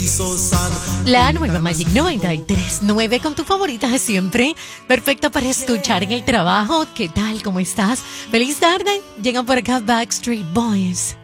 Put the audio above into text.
La nueva Magic 93.9 con tu favorita de siempre. Perfecta para escuchar en el trabajo. ¿Qué tal? ¿Cómo estás? Feliz tarde. Llegan por acá Backstreet Boys.